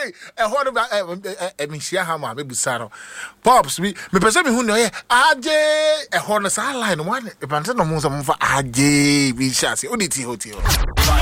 ɛhɔ no menhyia ha ma mebusa no pops me pese me hu no ye agye ɛhɔ no saa line no one epante no mo so momfa agye bi hyase oni ti ho